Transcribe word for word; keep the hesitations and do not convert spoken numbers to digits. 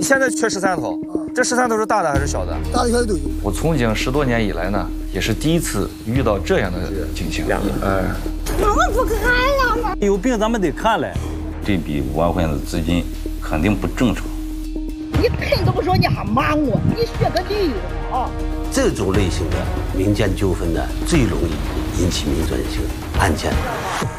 现在缺十三头，这十三头是大的还是小的？ 大的小的都有。 我从警十多年以来呢，也是第一次遇到这样的情形。哎， 我们不看了吗？ 有病咱们得看嘞。 这笔五万块钱的资金肯定不正常。 你喷都不说，你还骂我，你学个理由啊！ 这种类型的民间纠纷呢，最容易引起民转型案件。